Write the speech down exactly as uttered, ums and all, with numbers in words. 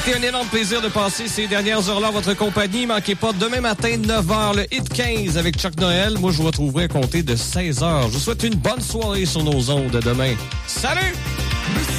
été un énorme plaisir de passer ces dernières heures-là en votre compagnie. Manquez pas, demain matin, neuf heures, le Hit quinze avec Chuck Noël. Moi, je vous retrouverai à compter de seize heures. Je vous souhaite une bonne soirée sur nos ondes demain. Salut!